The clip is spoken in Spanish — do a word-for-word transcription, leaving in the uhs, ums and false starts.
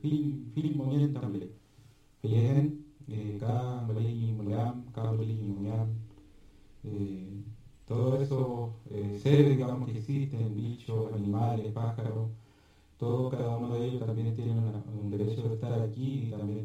film film monian tamle pelen ka bali mulam ka bali mulam eh, todo eso, eh, seres, digamos, que existen, bichos, animales, pájaros, todo, cada uno de ellos también tiene una- un derecho de estar aquí y también